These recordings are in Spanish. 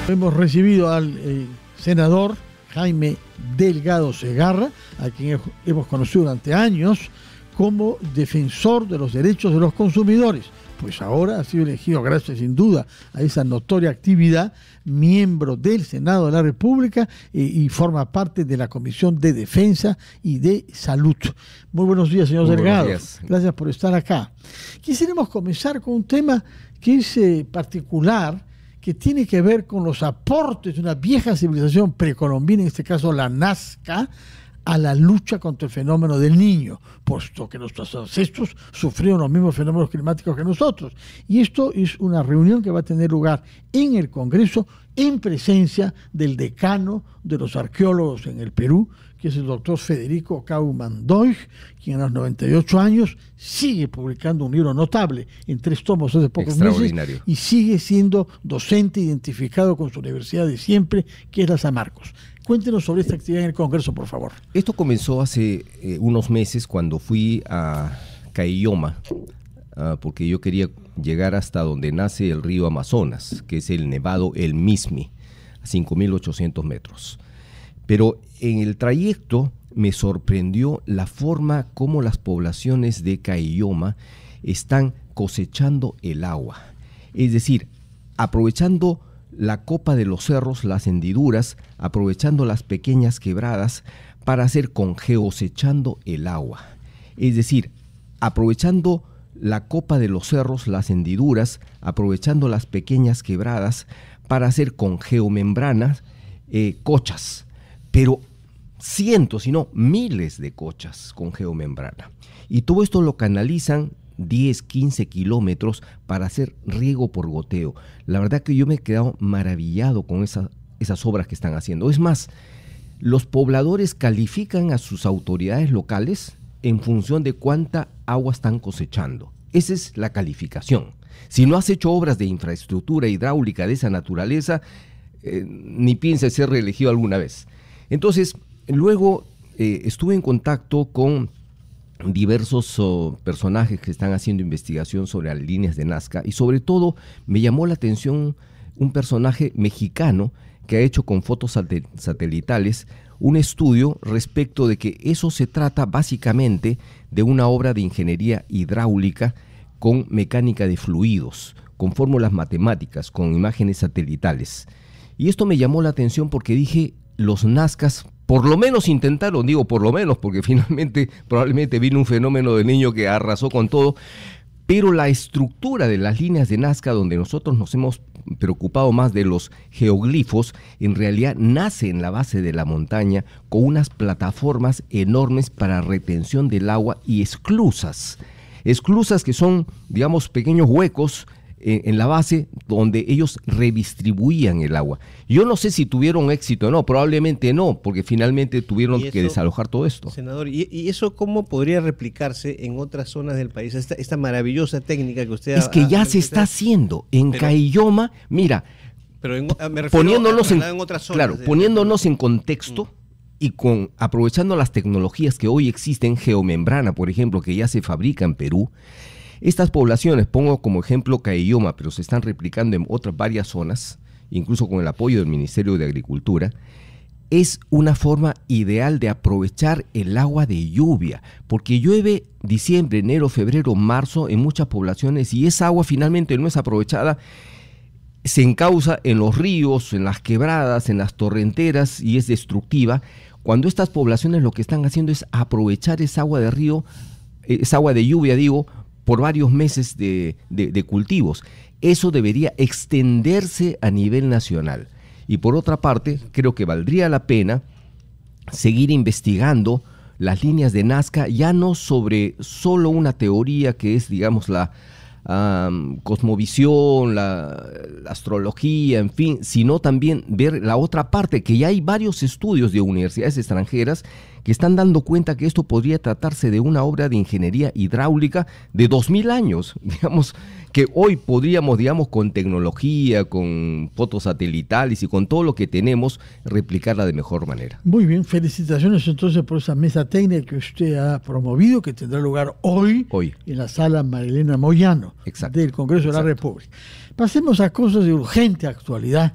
Hemos recibido al senador Jaime Delgado Segarra, a quien hemos conocido durante años como defensor de los derechos de los consumidores. Pues ahora ha sido elegido, gracias sin duda a esa notoria actividad, miembro del Senado de la República y forma parte de la Comisión de Defensa y de Salud. Muy buenos días, señor Delgado. Días. Gracias por estar acá. Quisiéramos comenzar con un tema que es particular, que tiene que ver con los aportes de una vieja civilización precolombina, en este caso la Nazca, a la lucha contra el fenómeno del Niño, puesto que nuestros ancestros sufrieron los mismos fenómenos climáticos que nosotros. Y esto es una reunión que va a tener lugar en el Congreso en presencia del decano de los arqueólogos en el Perú, que es el doctor Federico Kaumann Doig, quien a los 98 años sigue publicando un libro notable en 3 tomos hace pocos meses y sigue siendo docente identificado con su universidad de siempre, que es la San Marcos. Cuéntenos sobre esta actividad en el Congreso, por favor. Esto comenzó hace unos meses cuando fui a Cailloma, porque yo quería llegar hasta donde nace el río Amazonas, que es el Nevado El Mismi, a 5.800 metros. Pero en el trayecto me sorprendió la forma como las poblaciones de Cailloma están cosechando el agua. Es decir, aprovechando la copa de los cerros, las hendiduras, aprovechando las pequeñas quebradas para hacer geosechando el agua. Es decir, aprovechando la copa de los cerros, las hendiduras, aprovechando las pequeñas quebradas para hacer con geomembranas cochas, pero cientos, si no miles de cochas con geomembrana. Y todo esto lo canalizan 10, 15 kilómetros para hacer riego por goteo. La verdad que yo me he quedado maravillado con esas obras que están haciendo. Es más, los pobladores califican a sus autoridades locales en función de cuánta agua están cosechando. Esa es la calificación. Si no has hecho obras de infraestructura hidráulica de esa naturaleza, ni pienses ser reelegido alguna vez. Entonces, luego estuve en contacto con diversos personajes que están haciendo investigación sobre las líneas de Nazca, y sobre todo me llamó la atención un personaje mexicano que ha hecho con fotos satelitales un estudio respecto de que eso se trata básicamente de una obra de ingeniería hidráulica con mecánica de fluidos, con fórmulas matemáticas, con imágenes satelitales. Y esto me llamó la atención porque dije, los nazcas por lo menos intentaron, digo por lo menos porque finalmente probablemente vino un fenómeno del Niño que arrasó con todo, pero la estructura de las líneas de Nazca, donde nosotros nos hemos preocupado más de los geoglifos, en realidad nace en la base de la montaña con unas plataformas enormes para retención del agua y esclusas que son, digamos, pequeños huecos en la base donde ellos redistribuían el agua. Yo no sé si tuvieron éxito o no, probablemente no, porque finalmente tuvieron que desalojar todo esto. Senador, ¿y eso cómo podría replicarse en otras zonas del país? Esta maravillosa técnica que usted es que ya se está haciendo en Cailloma, mira, pero me refiero poniéndonos en otras zonas. Claro, poniéndonos en contexto y aprovechando las tecnologías que hoy existen, geomembrana, por ejemplo, que ya se fabrica en Perú. Estas poblaciones, pongo como ejemplo Cailloma, pero se están replicando en otras varias zonas, incluso con el apoyo del Ministerio de Agricultura, es una forma ideal de aprovechar el agua de lluvia, porque llueve diciembre, enero, febrero, marzo en muchas poblaciones y esa agua finalmente no es aprovechada, se encausa en los ríos, en las quebradas, en las torrenteras y es destructiva, cuando estas poblaciones lo que están haciendo es aprovechar esa agua de río, esa agua de lluvia, digo, por varios meses de cultivos. Eso debería extenderse a nivel nacional. Y por otra parte, creo que valdría la pena seguir investigando las líneas de Nazca, ya no sobre solo una teoría que es, digamos, la cosmovisión, la astrología, en fin, sino también ver la otra parte, que ya hay varios estudios de universidades extranjeras que están dando cuenta que esto podría tratarse de una obra de ingeniería hidráulica de 2000 años, digamos, que hoy podríamos, digamos, con tecnología, con fotos satelitales y con todo lo que tenemos, replicarla de mejor manera. Muy bien, felicitaciones entonces por esa mesa técnica que usted ha promovido, que tendrá lugar hoy. En la sala Marilena Moyano. Exacto. Del Congreso de la República. Pasemos a cosas de urgente actualidad,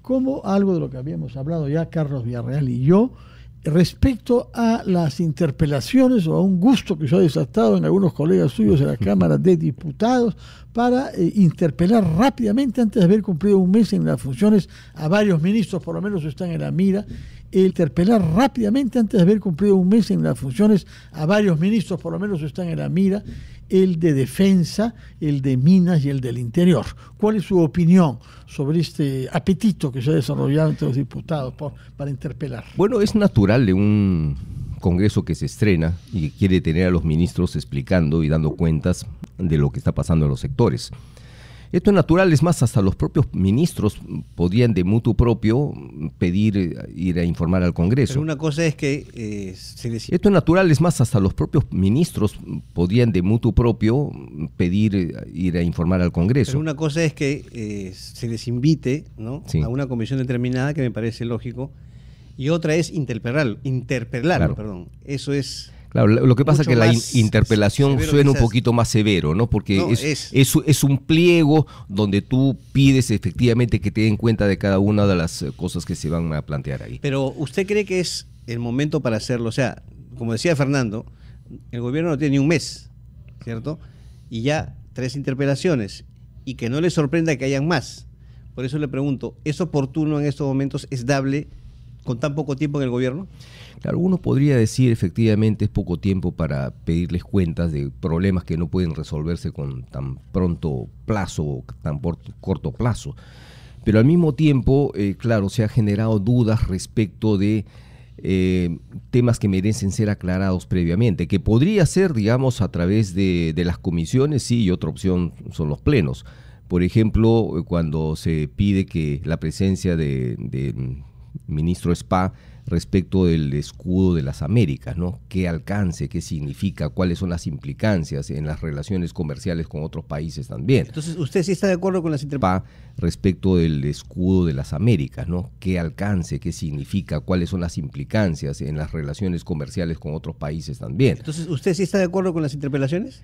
como algo de lo que habíamos hablado ya Carlos Villarreal y yo, respecto a las interpelaciones o a un gusto que se ha desatado en algunos colegas suyos de la Cámara de Diputados para interpelar rápidamente antes de haber cumplido un mes en las funciones a varios ministros, por lo menos están en la mira, interpelar rápidamente antes de haber cumplido un mes en las funciones a varios ministros, por lo menos están en la mira, el de Defensa, el de Minas y el del Interior. ¿Cuál es su opinión sobre este apetito que se ha desarrollado entre los diputados para interpelar? Bueno, es natural de un Congreso que se estrena y que quiere tener a los ministros explicando y dando cuentas de lo que está pasando en los sectores. Esto es natural, es más, hasta los propios ministros podrían de mutuo propio pedir ir a informar al Congreso. Pero una cosa es que Esto es natural, es más, hasta los propios ministros podrían de mutuo propio pedir ir a informar al Congreso. Pero una cosa es que se les invite, ¿no? Sí. A una comisión determinada, que me parece lógico, y otra es interpelarlo, Claro. perdón. Eso es... Claro, lo que pasa es que la interpelación severo, suena un quizás. poquito más severo, ¿no? Porque No, es un pliego donde tú pides efectivamente que te den cuenta de cada una de las cosas que se van a plantear ahí. Pero ¿usted cree que es el momento para hacerlo? O sea, como decía Fernando, el gobierno no tiene ni un mes, ¿cierto? Y ya 3 interpelaciones, y que no le sorprenda que hayan más. Por eso le pregunto, ¿es oportuno en estos momentos, es dable con tan poco tiempo en el gobierno? Claro, uno podría decir efectivamente es poco tiempo para pedirles cuentas de problemas que no pueden resolverse con tan pronto plazo o tan corto plazo. Pero al mismo tiempo, claro, se han generado dudas respecto de temas que merecen ser aclarados previamente, que podría ser, digamos, a través de las comisiones, sí, y otra opción son los plenos. Por ejemplo, cuando se pide que la presencia de ministro Spa respecto del escudo de las Américas, ¿no? ¿Qué alcance, qué significa, cuáles son las implicancias en las relaciones comerciales con otros países también? Entonces, ¿usted sí está de acuerdo con las interpelaciones? Respecto del escudo de las Américas, ¿no? ¿Qué alcance, qué significa, cuáles son las implicancias en las relaciones comerciales con otros países también? Entonces, ¿usted sí está de acuerdo con las interpelaciones?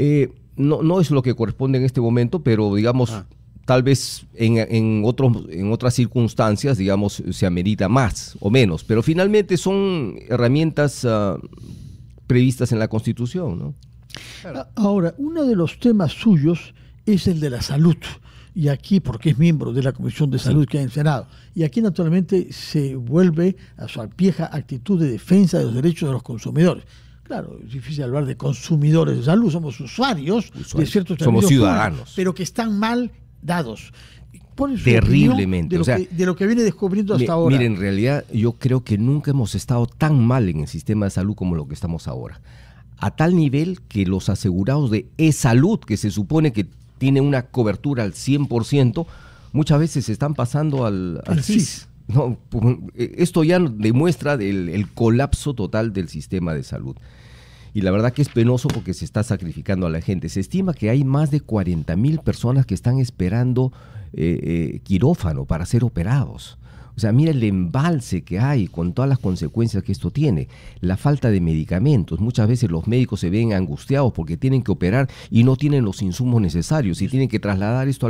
No es lo que corresponde en este momento, pero digamos... Tal vez en otras circunstancias, digamos, se amerita más o menos, pero finalmente son herramientas previstas en la Constitución, ¿no? Claro. Ahora, uno de los temas suyos es el de la salud, y aquí, porque es miembro de la Comisión de Salud que hay en el Senado, y aquí naturalmente se vuelve a su vieja actitud de defensa de los derechos de los consumidores. Claro, es difícil hablar de consumidores de salud, somos usuarios. De ciertos somos ciudadanos. Públicos, pero que están mal dados. Terriblemente. De lo que viene descubriendo hasta ahora. Mire, en realidad yo creo que nunca hemos estado tan mal en el sistema de salud como lo que estamos ahora. A tal nivel que los asegurados de e-salud, que se supone que tienen una cobertura al 100%, muchas veces se están pasando al CIS. No, esto ya demuestra el colapso total del sistema de salud. Y la verdad que es penoso porque se está sacrificando a la gente. Se estima que hay más de 40,000 personas que están esperando quirófano para ser operados. O sea, mira el embalse que hay con todas las consecuencias que esto tiene. La falta de medicamentos. Muchas veces los médicos se ven angustiados porque tienen que operar y no tienen los insumos necesarios y tienen que trasladar esto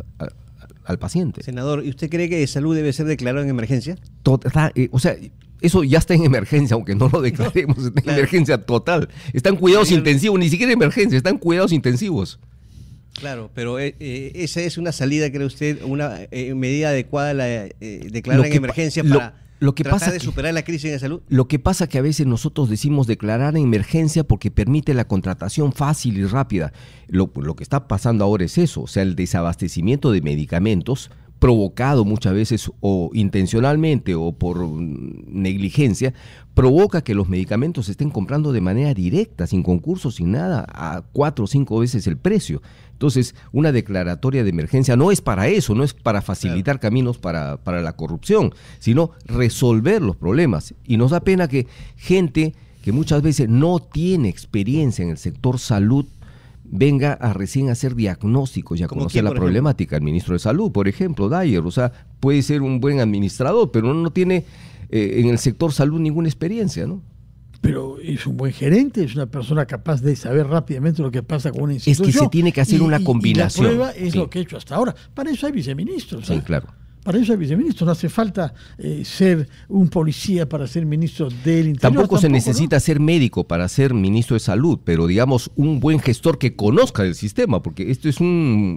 al paciente. Senador, ¿y usted cree que salud debe ser declarado en emergencia? O sea, eso ya está en emergencia, aunque no lo declaremos, está en emergencia total. Están cuidados intensivos, ni siquiera emergencia, están cuidados intensivos. Claro, pero esa es una salida, ¿cree usted, una medida adecuada declarar en emergencia para tratar de superar la crisis de salud? Lo que pasa que a veces nosotros decimos declarar en emergencia porque permite la contratación fácil y rápida. Lo que está pasando ahora es eso, o sea, el desabastecimiento de medicamentos provocado muchas veces o intencionalmente o por negligencia, provoca que los medicamentos se estén comprando de manera directa, sin concurso, sin nada, a 4 o 5 veces el precio. Entonces, una declaratoria de emergencia no es para eso, no es para facilitar caminos para la corrupción, sino resolver los problemas. Y nos da pena que gente que muchas veces no tiene experiencia en el sector salud venga a recién hacer diagnósticos y a conocer la problemática. El ministro de Salud, por ejemplo, Dyer, o sea, puede ser un buen administrador, pero no tiene en el sector salud ninguna experiencia, ¿no? Pero es un buen gerente, es una persona capaz de saber rápidamente lo que pasa con una institución. Es que se tiene que hacer una combinación. Y la prueba es lo que he hecho hasta ahora. Para eso hay viceministros. Sí, claro. Para eso hay viceministro, no hace falta ser un policía para ser ministro del Interior. Tampoco se necesita, ¿no?, ser médico para ser ministro de Salud, pero digamos un buen gestor que conozca el sistema, porque este es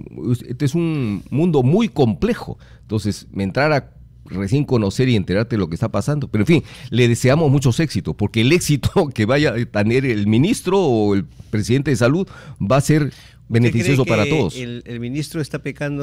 un mundo muy complejo. Entonces, entrar a recién conocer y enterarte de lo que está pasando. Pero en fin, le deseamos muchos éxitos, porque el éxito que vaya a tener el ministro o el presidente de Salud va a ser beneficioso para todos. El ministro está pecando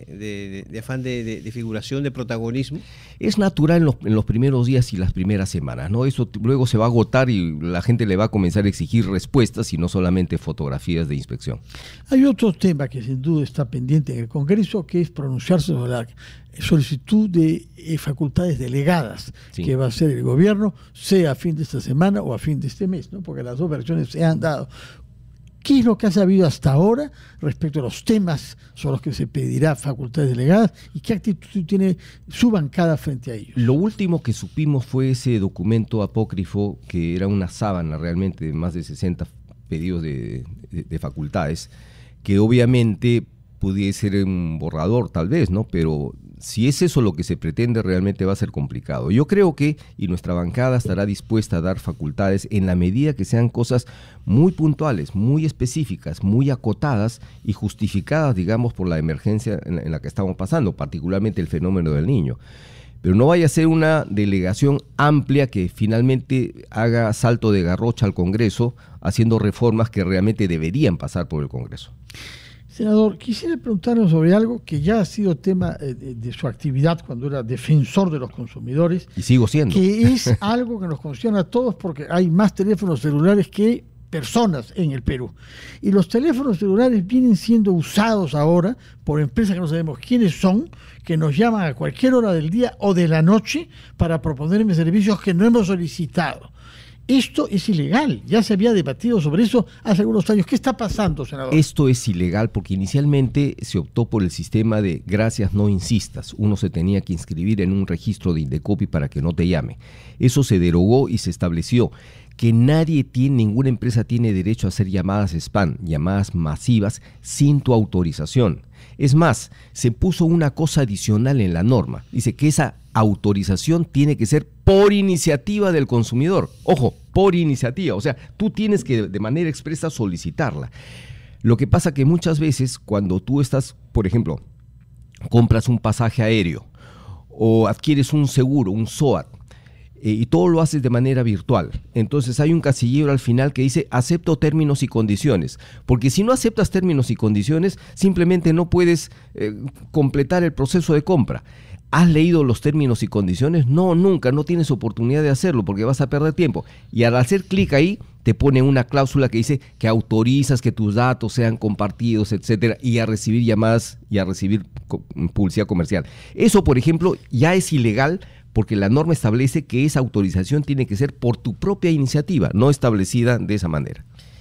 de afán de figuración, de protagonismo? Es natural en los primeros días y las primeras semanas, ¿no? Eso luego se va a agotar y la gente le va a comenzar a exigir respuestas y no solamente fotografías de inspección. Hay otro tema que sin duda está pendiente en el Congreso, que es pronunciarse sobre la solicitud de facultades delegadas, sí, que va a hacer el gobierno, sea a fin de esta semana o a fin de este mes, ¿no? Porque las dos versiones se han dado. ¿Qué es lo que ha sabido hasta ahora respecto a los temas sobre los que se pedirá facultades delegadas y qué actitud tiene su bancada frente a ellos? Lo último que supimos fue ese documento apócrifo, que era una sábana realmente de más de 60 pedidos de facultades, que obviamente pudiese ser un borrador tal vez, ¿no? Pero si es eso lo que se pretende, realmente va a ser complicado. Yo creo que, y nuestra bancada estará dispuesta a dar facultades en la medida que sean cosas muy puntuales, muy específicas, muy acotadas y justificadas, digamos, por la emergencia en la que estamos pasando, particularmente el fenómeno del Niño. Pero no vaya a ser una delegación amplia que finalmente haga salto de garrocha al Congreso, haciendo reformas que realmente deberían pasar por el Congreso. Senador, quisiera preguntarle sobre algo que ya ha sido tema de su actividad cuando era defensor de los consumidores. Y sigo siendo. Que es algo que nos concierne a todos porque hay más teléfonos celulares que personas en el Perú. Y los teléfonos celulares vienen siendo usados ahora por empresas que no sabemos quiénes son, que nos llaman a cualquier hora del día o de la noche para proponerme servicios que no hemos solicitado. Esto es ilegal, ya se había debatido sobre eso hace algunos años. ¿Qué está pasando, senador? Esto es ilegal porque inicialmente se optó por el sistema de gracias, no insistas. Uno se tenía que inscribir en un registro de Indecopi para que no te llame. Eso se derogó y se estableció que ninguna empresa tiene derecho a hacer llamadas spam, llamadas masivas, sin tu autorización. Es más, se puso una cosa adicional en la norma. Dice que esa autorización tiene que ser por iniciativa del consumidor. Ojo, por iniciativa. O sea, tú tienes que de manera expresa solicitarla. Lo que pasa que muchas veces cuando tú estás, por ejemplo, compras un pasaje aéreo o adquieres un seguro, un SOAT, y todo lo haces de manera virtual. Entonces hay un casillero al final que dice acepto términos y condiciones, porque si no aceptas términos y condiciones simplemente no puedes completar el proceso de compra. ¿Has leído los términos y condiciones? No, nunca, no tienes oportunidad de hacerlo porque vas a perder tiempo. Y al hacer clic ahí te pone una cláusula que dice que autorizas que tus datos sean compartidos, etcétera, y a recibir llamadas y a recibir publicidad comercial. Eso, por ejemplo, ya es ilegal porque la norma establece que esa autorización tiene que ser por tu propia iniciativa, no establecida de esa manera.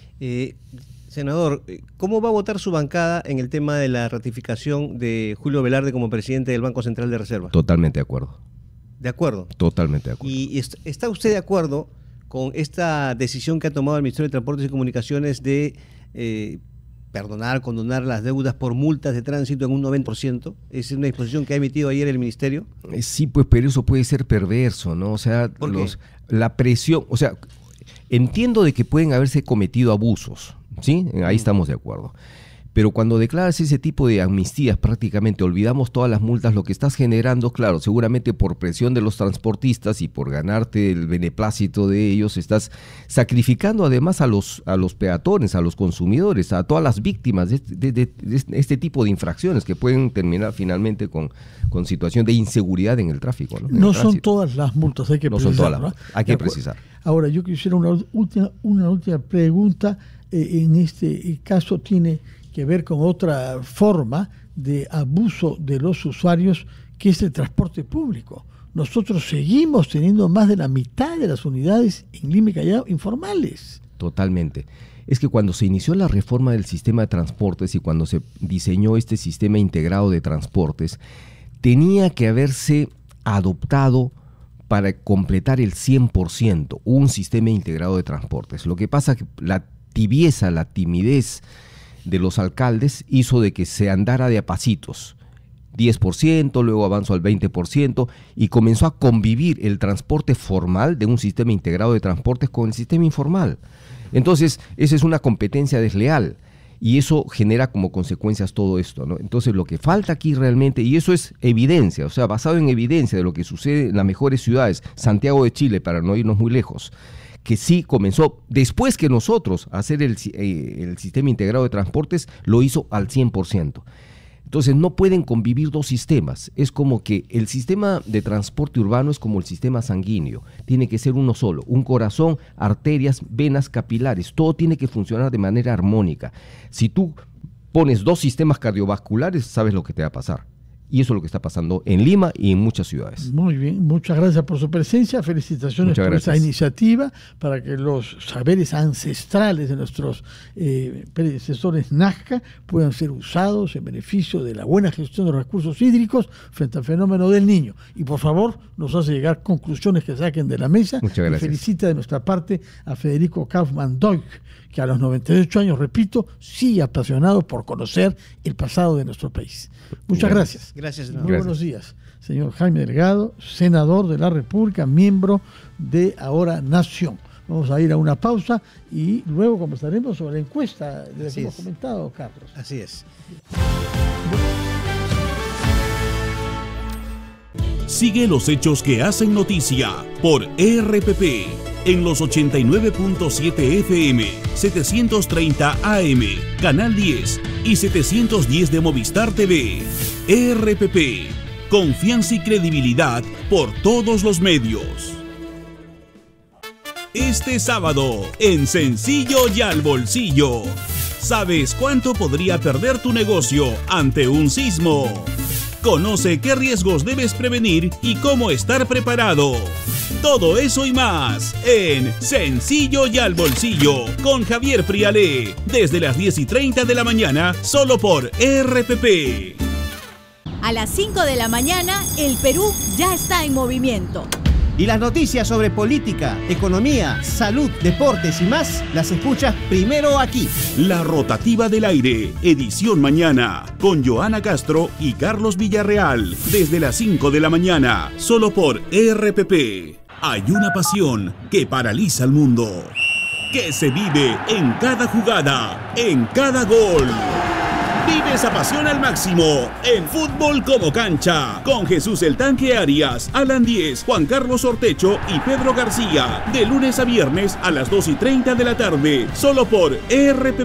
Senador, ¿cómo va a votar su bancada en el tema de la ratificación de Julio Velarde como presidente del Banco Central de Reserva? Totalmente de acuerdo. ¿De acuerdo? Totalmente de acuerdo. ¿Y está usted de acuerdo con esta decisión que ha tomado el Ministerio de Transportes y Comunicaciones de condonar las deudas por multas de tránsito en un 90%? Es una disposición que ha emitido ayer el Ministerio. Sí, pues, pero eso puede ser perverso, ¿no? O sea, la presión, o sea, entiendo de que pueden haberse cometido abusos, ¿sí? Ahí estamos de acuerdo. Pero cuando declaras ese tipo de amnistías, prácticamente olvidamos todas las multas, lo que estás generando, claro, seguramente por presión de los transportistas y por ganarte el beneplácito de ellos, estás sacrificando además a los peatones, a los consumidores, a todas las víctimas de este tipo de infracciones que pueden terminar finalmente con situación de inseguridad en el tráfico, ¿no? No son todas las multas, hay que precisar. No son todas las multas, hay que precisar. Ahora, yo quisiera una última pregunta. En este caso tiene que ver con otra forma de abuso de los usuarios, que es el transporte público. Nosotros seguimos teniendo más de la mitad de las unidades en Lima y Callao informales. Totalmente. Es que cuando se inició la reforma del sistema de transportes y cuando se diseñó este sistema integrado de transportes, tenía que haberse adoptado para completar el 100% un sistema integrado de transportes. Lo que pasa es que la tibieza, la timidez de los alcaldes hizo de que se andara de a pasitos. 10%, luego avanzó al 20% y comenzó a convivir el transporte formal de un sistema integrado de transportes con el sistema informal. Entonces, esa es una competencia desleal. Y eso genera como consecuencias todo esto, ¿no? Entonces lo que falta aquí realmente, y eso es evidencia, o sea, basado en evidencia de lo que sucede en las mejores ciudades, Santiago de Chile, para no irnos muy lejos, que sí comenzó, después que nosotros hacer el sistema integrado de transportes, lo hizo al 100%. Entonces no pueden convivir dos sistemas. Es como que el sistema de transporte urbano es como el sistema sanguíneo. Tiene que ser uno solo. Un corazón, arterias, venas, capilares. Todo tiene que funcionar de manera armónica. Si tú pones dos sistemas cardiovasculares, sabes lo que te va a pasar. Y eso es lo que está pasando en Lima y en muchas ciudades. Muy bien, muchas gracias por su presencia, felicitaciones por esta iniciativa para que los saberes ancestrales de nuestros predecesores Nazca puedan ser usados en beneficio de la buena gestión de los recursos hídricos frente al fenómeno del Niño. Y por favor, nos hace llegar conclusiones que saquen de la mesa. Muchas gracias. Y felicita de nuestra parte a Federico Kaufmann-Doig, que a los 98 años, repito, sigue apasionado por conocer el pasado de nuestro país. Muchas gracias. Gracias. Muy buenos días, señor Jaime Delgado, senador de la República, miembro de Ahora Nación. Vamos a ir a una pausa y luego conversaremos sobre la encuesta de la que hemos comentado, Carlos. Así es. Sigue los hechos que hacen noticia por RPP en los 89.7 FM, 730 AM, Canal 10 y 710 de Movistar TV. RPP, confianza y credibilidad por todos los medios. Este sábado, en Sencillo y al Bolsillo, ¿sabes cuánto podría perder tu negocio ante un sismo? Conoce qué riesgos debes prevenir y cómo estar preparado. Todo eso y más en Sencillo y al Bolsillo con Javier Prialé, desde las 10:30 de la mañana, solo por RPP. A las 5 de la mañana, el Perú ya está en movimiento. Y las noticias sobre política, economía, salud, deportes y más, las escuchas primero aquí. La Rotativa del Aire, edición mañana, con Joana Castro y Carlos Villarreal, desde las 5 de la mañana, solo por RPP. Hay una pasión que paraliza al mundo, que se vive en cada jugada, en cada gol. Vive esa pasión al máximo en Fútbol como Cancha con Jesús el Tanque Arias, Alan Díez, Juan Carlos Ortecho y Pedro García, de lunes a viernes a las 2:30 de la tarde, solo por RPP.